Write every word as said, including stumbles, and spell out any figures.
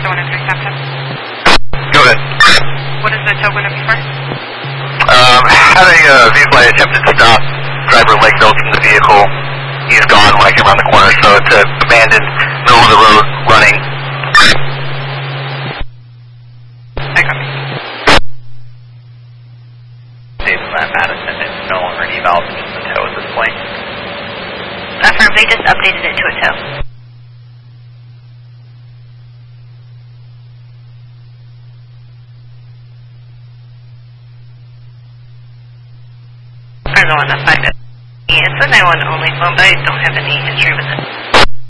Delta one oh three, stop ten. Go ahead. What is the tow going to be for? Um, had a uh, vehicle I attempted to stop. Driver leg built from the vehicle. He's gone when I came around the corner, so it's uh, abandoned, middle of the road, running. I copy. Dave Matt Madison, it's no longer an eval, it's just a tow at this point. Affirm, they just updated it to a tow. I'm the one that signed it. It's a nine one one only phone, but I don't have any history with it.